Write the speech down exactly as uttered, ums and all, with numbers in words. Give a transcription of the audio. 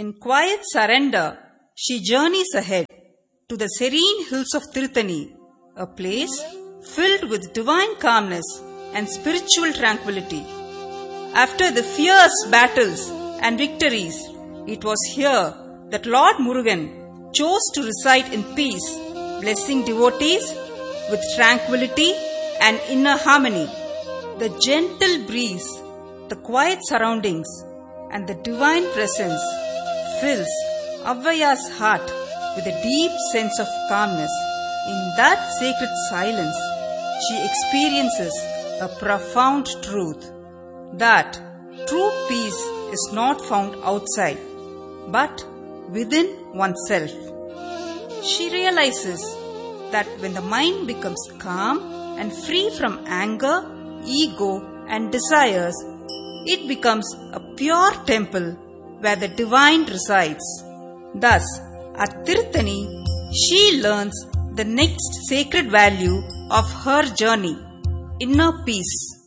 In quiet surrender, she journeys ahead to the serene hills of Tirthani, a place filled with divine calmness and spiritual tranquility. After the fierce battles and victories, it was here that Lord Murugan chose to reside in peace, blessing devotees with tranquility and inner harmony. The gentle breeze, the quiet surroundings, and the divine presence fills Avvaya's heart with a deep sense of calmness. In that sacred silence, she experiences a profound truth, that true peace is not found outside, but within oneself. She realizes that when the mind becomes calm and free from anger, ego, and desires, it becomes a pure temple where the divine resides. Thus, at Tirthani, she learns the next sacred value of her journey: inner peace.